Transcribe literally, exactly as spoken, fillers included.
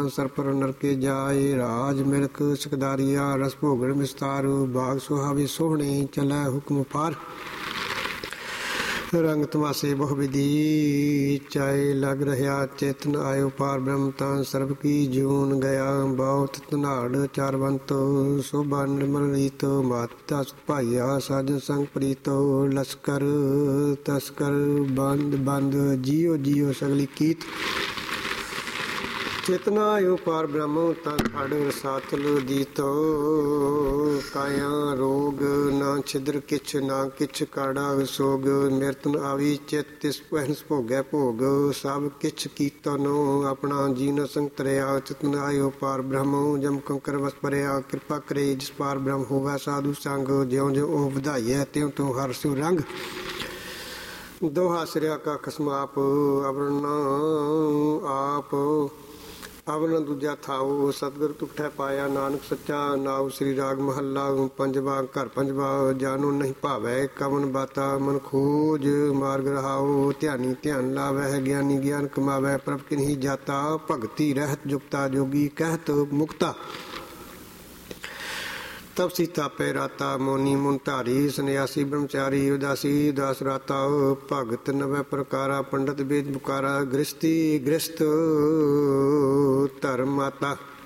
ਸਰਪਰ ਨਰਕੇ ਜਾਏ ਰਾਜ ਮਿਲਕ ਸਕਦਾਰੀਆ ਰਸ ਭੋਗਣ ਵਿਸਤਾਰ ਬਾਗ ਸੁਹਾਵੇ ਸੋਹਣੇ ਚਲੈ ਹੁਕਮ ਪਾਰ ਰੰਗ ਤਮਾਸੇ ਬਹੁ ਵਿਧੀ ਚਾਏ ਲੱਗ ਰਹਾ ਚੇਤਨ ਆਇਓ ਪਾਰ ਬ੍ਰਹਮ ਤਾਂ ਸਰਬ ਕੀ ਜੂਨ ਗਿਆ ਬਹੁਤ ਧਨਾੜ ਚਾਰਵੰਤ ਸੋਭਾ ਨਿਰਮਲ ਰੀਤ ਮਾਤਾ ਭਾਈਆ ਸਾਜਨ ਸੰਗ ਪ੍ਰੀਤੋ ਲਸਕਰ ਤਸਕਰ ਬੰਦ ਬੰਦ ਜੀਓ ਜੀਓ ਸਗਲੀ ਕੀਤ ਚੇਤਨਾ ਆਇਓ ਪਾਰ ਬ੍ਰਹਮ ਤਾਂ ਖੜ ਰਸਾਤਲ ਦੀਤੋ ਕਾਇਆ ਰੋਗ ਨਾ ਛਿਦਰ ਕਿਛ ਨਾ ਕਿਛ ਕਾੜਾ ਸੋਗ ਮਿਰਤਨ ਆਵੀ ਚਿਤ ਤਿਸ ਪਹਿਨਸ ਭੋਗੈ ਭੋਗ ਸਭ ਕਿਛ ਕੀਤਨ ਆਪਣਾ ਜੀਨ ਸੰਗ ਤਰਿਆ ਚੇਤਨ ਆਇਓ ਪਾਰ ਬ੍ਰਹਮ ਜਮ ਕੰਕਰ ਵਸ ਪਰਿਆ ਕਿਰਪਾ ਕਰੇ ਜਿਸ ਪਾਰ ਬ੍ਰਹਮ ਹੋਗਾ ਸਾਧੂ ਸੰਗ ਜਿਉਂ ਜਿਉਂ ਉਹ ਵਧਾਈਐ ਤਿਉ ਤਿਉ ਹਰ ਸਿਉ ਰੰਗ ਦੋਹਾ ਸਿਰਿਆ ਕਾ ਖਸਮਾਪ ਅਵਰਨ ਆਪ ਅਵਨ ਦੂਜਾ ਥਾਉ ਸਤਿਗੁਰ ਤੁਠੈ ਪਾਇਆ ਨਾਨਕ ਸੱਚਾ ਨਾਉ ਸ੍ਰੀ ਰਾਗ ਮਹੱਲਾ ਪੰਜਵਾ ਘਰ ਪੰਜਵਾ ਜਾਨੋ ਨਹੀਂ ਭਾਵੈ ਕਵਨ ਬਾਤਾ ਮਨ ਖੋਜ ਮਾਰਗ ਰਹਾਉ ਧਿਆਨੀ ਧਿਆਨ ਲਾਵੈ ਗਿਆਨੀ ਗਿਆਨ ਕਮਾਵੈ ਪ੍ਰਭ ਕਿਨਹੀ ਜਾਤਾ ਭਗਤੀ ਰਹਿਤ ਜੁਗਤਾ ਜੋਗੀ ਕਹਿਤ ਮੁਕਤਾ ਤਬ ਸੀਤਾ ਪੈ ਰਾਤਾ ਮੋਨੀ ਮੁਨ ਧਾਰੀ ਸੰਨਿਆਸੀ ਬ੍ਰਹਮਚਾਰੀ ਉਦਾਸੀ ਉਦਾਸ ਰਾਤਾ ਭਗਤ ਨਵੇਂ ਪ੍ਰਕਾਰਾ ਪੰਡਤ ਵੇਦ ਪੁਕਾਰਾ ਗ੍ਰਸਤੀ ਗ੍ਰਸਤ ਧਰਮ ਮਾਤਾ